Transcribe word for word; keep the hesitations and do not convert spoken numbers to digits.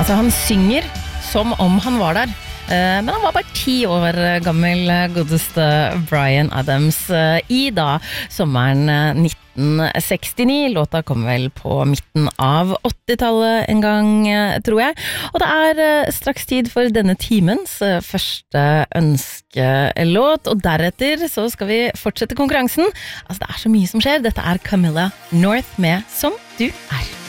Altså, han synger som om han var der. Men han var bare ti år gammel, godeste Bryan Adams, i da sommeren nitten sekstini. Låta kom vel på midten av åttitallet en gang, tror jeg. Og det er straks tid for denne timens første ønskelåt, og deretter så skal vi fortsette konkurransen. Altså, det er så mye som skjer. Dette er Camilla North med Som du er.